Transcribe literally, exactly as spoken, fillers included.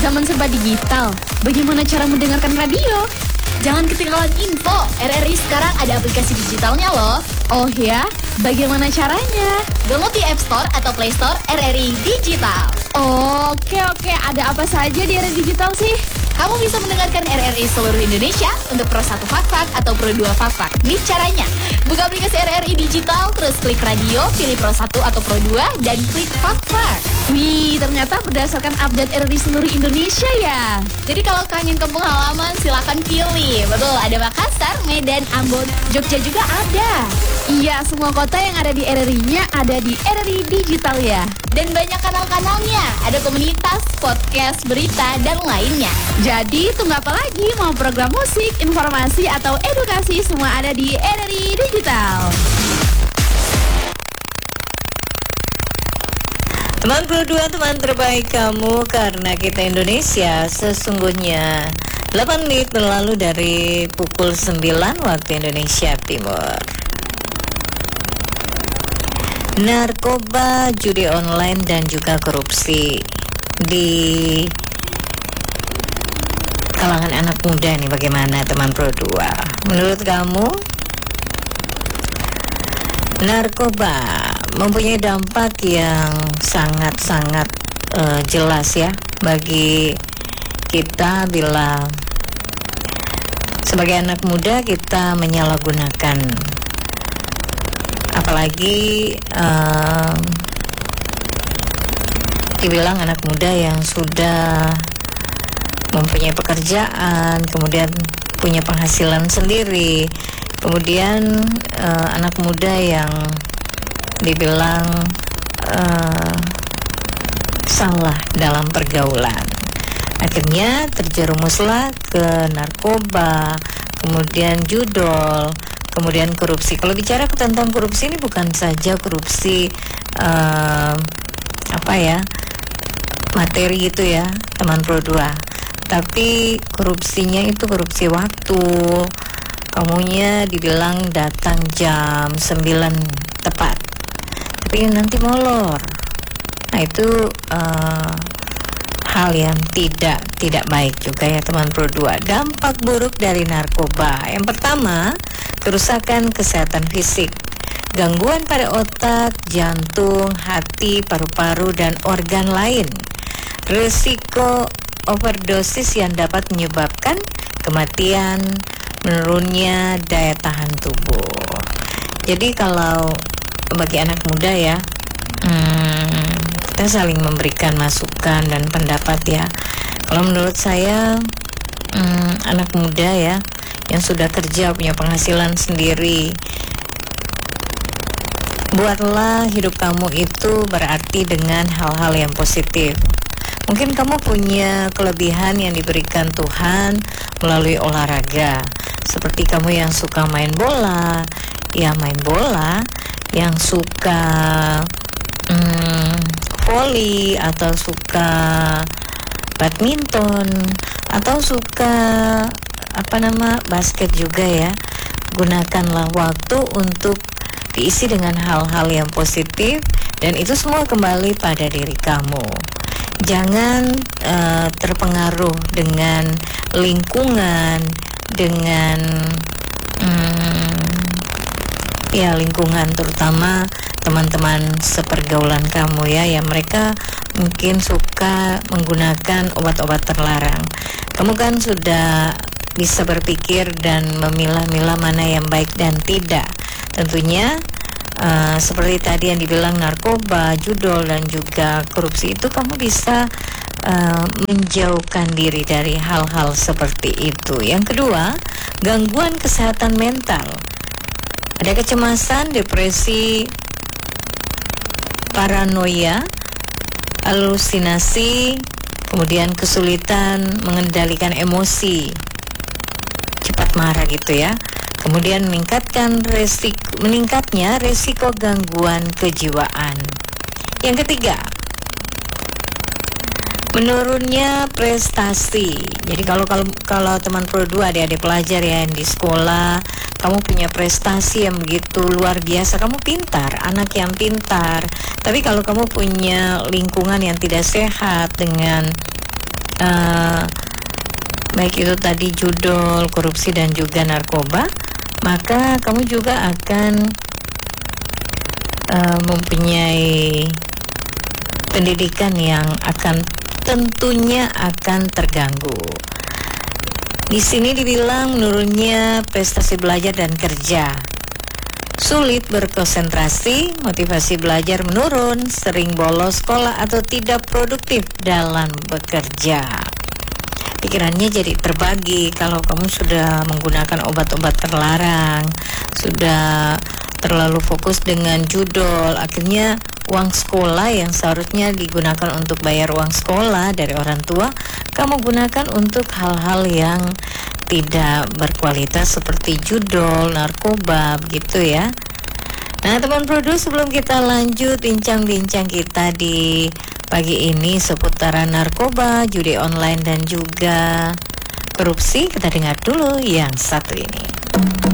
Zaman serba digital, bagaimana cara mendengarkan radio? Jangan ketinggalan info, R R I sekarang ada aplikasi digitalnya loh. Oh ya? Bagaimana caranya? Download di App Store atau Play Store R R I Digital. Oke oke, ada apa saja di R R I Digital sih? Kamu bisa mendengarkan R R I seluruh Indonesia untuk Pro satu Fak-Fak atau Pro dua Fak-Fak. Nih caranya, buka aplikasi R R I Digital, terus klik radio, pilih Pro satu atau Pro dua, dan klik Fak-Fak. Wih, ternyata berdasarkan update R R I seluruh Indonesia ya. Jadi kalau kangen kampung halaman, silakan pilih. Betul, ada Makassar, Medan, Ambon, Jogja juga ada. Iya, semua kota yang ada di R R I-nya ada di R R I Digital ya. Dan banyak kanal-kanalnya, ada komunitas, podcast, berita, dan lainnya. Jadi tunggu apa lagi? Mau program musik, informasi, atau edukasi, semua ada di R R I Digital. Teman Pro dua, teman terbaik kamu, karena kita Indonesia sesungguhnya delapan menit berlalu dari pukul sembilan waktu Indonesia Timur. Narkoba, judi online, dan juga korupsi di kalangan anak muda nih, bagaimana teman Pro dua? Menurut kamu, narkoba mempunyai dampak yang sangat-sangat uh, jelas ya bagi kita bila sebagai anak muda kita menyalahgunakan, apalagi uh, dibilang anak muda yang sudah mempunyai pekerjaan, kemudian punya penghasilan sendiri, kemudian uh, anak muda yang dibilang uh, salah dalam pergaulan, akhirnya terjerumuslah ke narkoba, kemudian judol, kemudian korupsi. Kalau bicara tentang korupsi ini bukan saja korupsi uh, apa ya materi gitu ya teman Pro dua, tapi korupsinya itu korupsi waktu. Kamunya dibilang datang jam sembilan tepat, tapi nanti molor. Nah itu uh, hal yang tidak tidak baik juga ya teman Pro dua. Dampak buruk dari narkoba, yang pertama, kerusakan kesehatan fisik, gangguan pada otak, jantung, hati, paru-paru, dan organ lain. Risiko overdosis yang dapat menyebabkan kematian, menurunnya daya tahan tubuh. Jadi kalau bagi anak muda ya, hmm, kita saling memberikan masukan dan pendapat ya. Kalau menurut saya, hmm, anak muda ya yang sudah kerja, punya penghasilan sendiri, buatlah hidup kamu itu berarti dengan hal-hal yang positif. Mungkin kamu punya kelebihan yang diberikan Tuhan melalui olahraga, seperti kamu yang suka main bola, ya main bola, yang suka hmm, voli, atau suka badminton, atau suka apa nama basket juga ya. Gunakanlah waktu untuk diisi dengan hal-hal yang positif, dan itu semua kembali pada diri kamu. Jangan uh, terpengaruh dengan lingkungan, dengan hmm, ya lingkungan, terutama teman-teman sepergaulan kamu ya, yang mereka mungkin suka menggunakan obat-obat terlarang. Kamu kan sudah bisa berpikir dan memilah-milah mana yang baik dan tidak. Tentunya Uh, seperti tadi yang dibilang narkoba, judol, dan juga korupsi, itu kamu bisa uh, menjauhkan diri dari hal-hal seperti itu. Yang kedua, gangguan kesehatan mental. Ada kecemasan, depresi, paranoia, halusinasi, kemudian kesulitan mengendalikan emosi, cepat marah gitu ya. Kemudian meningkatkan resiko, meningkatnya resiko gangguan kejiwaan. Yang ketiga, menurunnya prestasi. Jadi kalau kalau, kalau teman Pro dua, adik-adik pelajar ya yang di sekolah, kamu punya prestasi yang begitu luar biasa, kamu pintar, anak yang pintar. Tapi kalau kamu punya lingkungan yang tidak sehat dengan uh, baik itu tadi judul, korupsi dan juga narkoba, maka kamu juga akan uh, mempunyai pendidikan yang akan tentunya akan terganggu. Di sini dibilang menurunnya prestasi belajar dan kerja, sulit berkonsentrasi, motivasi belajar menurun, sering bolos sekolah atau tidak produktif dalam bekerja. Pikirannya jadi terbagi kalau kamu sudah menggunakan obat-obat terlarang, sudah terlalu fokus dengan judul, akhirnya uang sekolah yang seharusnya digunakan untuk bayar uang sekolah dari orang tua, kamu gunakan untuk hal-hal yang tidak berkualitas seperti judul, narkoba, begitu ya. Nah, teman produk, sebelum kita lanjut bincang-bincang kita di pagi ini seputaran narkoba, judi online dan juga korupsi, kita dengar dulu yang satu ini.